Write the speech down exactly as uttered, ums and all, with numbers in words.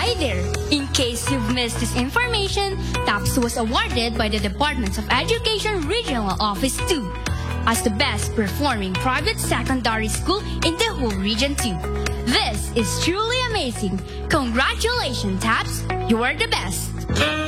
Hi there! In case you've missed this information, TAPS was awarded by the Department of Education Regional Office two as the best performing private secondary school in the whole Region two. This is truly amazing. Congratulations, TAPS! You are the best!